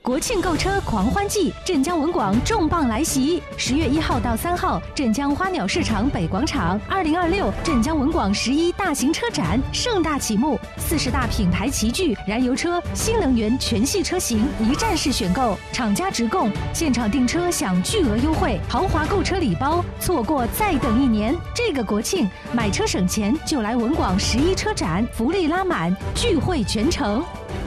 国庆购车狂欢季，镇江文广重磅来袭！10月1号到3号，镇江花鸟市场北广场，2026镇江文广11大型车展盛大启幕，40大品牌齐聚，燃油车、新能源全系车型一站式选购，厂家直供，现场订车享巨额优惠，豪华购车礼包，错过再等1年。这个国庆买车省钱就来文广11车展，福利拉满，聚会全城。